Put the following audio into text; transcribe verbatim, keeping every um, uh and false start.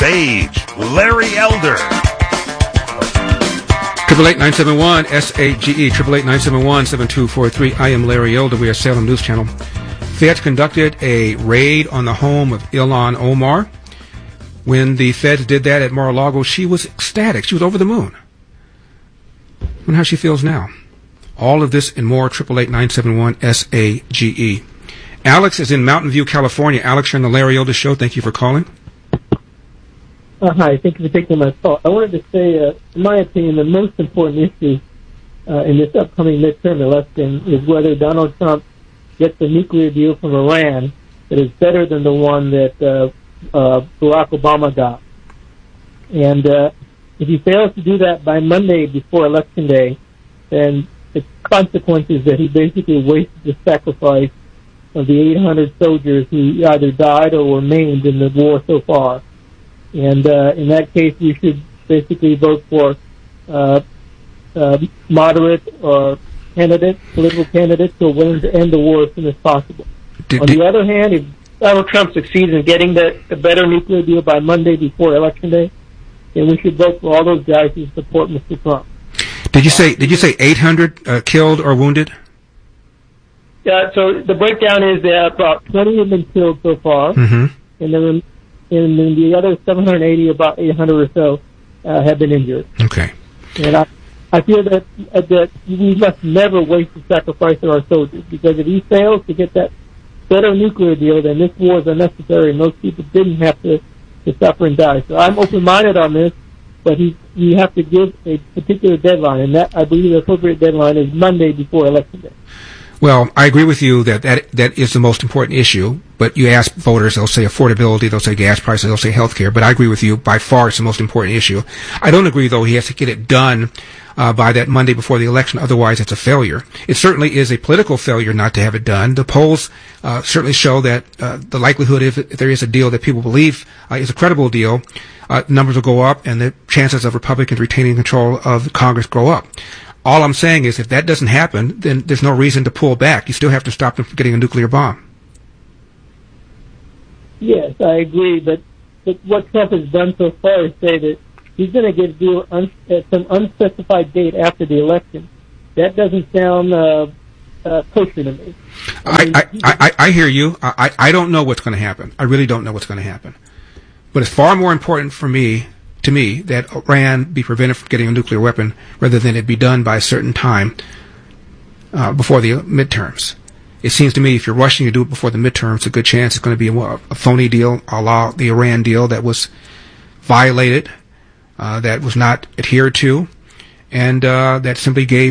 Sage, Larry Elder. Triple eight nine seven one S A G E. Triple eight nine seven one seven two four three. I am Larry Elder. We are Salem News Channel. Feds conducted a raid on the home of Ilhan Omar. When the feds did that at Mar-a-Lago, she was ecstatic. She was over the moon. I wonder how she feels now. All of this and more. Triple eight nine seven one S A G E. Alex is in Mountain View, California. Alex, you're on the Larry Elder Show. Thank you for calling. Uh, hi, thank you for taking my call. I wanted to say, uh, in my opinion, the most important issue uh, in this upcoming midterm election is whether Donald Trump gets a nuclear deal from Iran that is better than the one that uh, uh, Barack Obama got. And uh, if he fails to do that by Monday before Election Day, then the consequence is that he basically wasted the sacrifice of the eight hundred soldiers who either died or were maimed in the war so far. And uh, in that case, we should basically vote for uh, uh, moderate or candidates, political candidates who are willing to end the war as soon as possible. Did, On did, the other hand, if Donald Trump succeeds in getting the, the better nuclear deal by Monday before Election Day, then we should vote for all those guys who support Mister Trump. Did you say Did you say eight hundred uh, killed or wounded? Yeah. So the breakdown is that about twenty have been killed so far, mm-hmm. and then. And then the other seven hundred eighty, about eight hundred or so, uh, have been injured. Okay. And I, I feel that uh, that we must never waste the sacrifice of our soldiers, because if he fails to get that better nuclear deal, then this war is unnecessary, and those people didn't have to, to suffer and die. So I'm open-minded on this, but he, we have to give a particular deadline, and that, I believe the appropriate deadline is Monday before Election Day. Well, I agree with you that, that that is the most important issue, but you ask voters, they'll say affordability, they'll say gas prices, they'll say health care, but I agree with you, by far it's the most important issue. I don't agree, though, he has to get it done uh, by that Monday before the election, otherwise it's a failure. It certainly is a political failure not to have it done. The polls uh, certainly show that uh, the likelihood, if, if there is a deal that people believe uh, is a credible deal, uh, numbers will go up and the chances of Republicans retaining control of Congress go up. All I'm saying is if that doesn't happen, then there's no reason to pull back. You still have to stop them from getting a nuclear bomb. Yes, I agree. But, but what Trump has done so far is say that he's going to get a deal un, at some unspecified date after the election. That doesn't sound uh, uh, kosher to me. I, mean, I, I, I, I hear you. I, I don't know what's going to happen. I really don't know what's going to happen. But it's far more important for me to me that Iran be prevented from getting a nuclear weapon rather than it be done by a certain time uh, before the midterms. It seems to me if you're rushing to do it before the midterms, a good chance it's going to be a, a phony deal, a la the Iran deal that was violated, uh, that was not adhered to, and uh, that simply gave